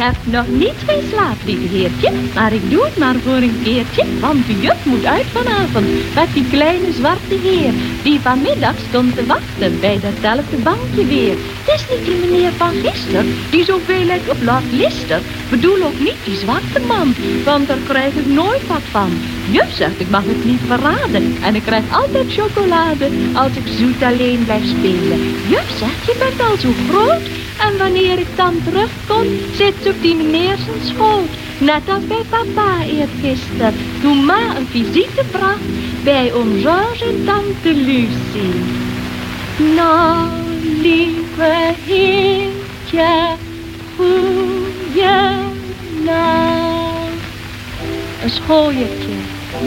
heb nog niet geen slaap, lieve heertje, maar ik doe het maar voor een keertje, want de juf moet uit vanavond met die kleine zwarte heer, die vanmiddag stond te wachten bij datzelfde bankje weer. Het is niet die meneer van gisteren, die zoveel lijkt op Lord Lister. Bedoel ook niet die zwarte man, want daar krijg ik nooit wat van. Juf zegt, ik mag het niet verraden en ik krijg altijd chocolade als ik zoet alleen blijf spelen. Juf zegt, je bent al zo groot en wanneer ik dan terugkom, zit ze op die meneer zijn schoot. Net als bij papa eergisteren, toen ma een visite bracht bij oom George en tante Lucie. Nou, lieve heertje, goeienacht. Een schooiertje.